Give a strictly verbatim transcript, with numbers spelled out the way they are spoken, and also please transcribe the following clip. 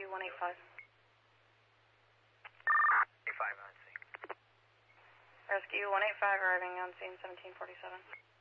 Rescue one eight five. eight five on scene. Rescue one eight five arriving on scene seventeen forty-seven.